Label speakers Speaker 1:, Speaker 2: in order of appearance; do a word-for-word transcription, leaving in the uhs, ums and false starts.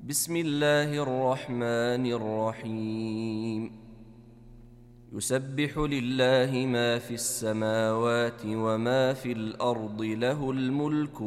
Speaker 1: بسم الله الرحمن الرحيم يسبح لله ما في السماوات وما في الأرض له الملك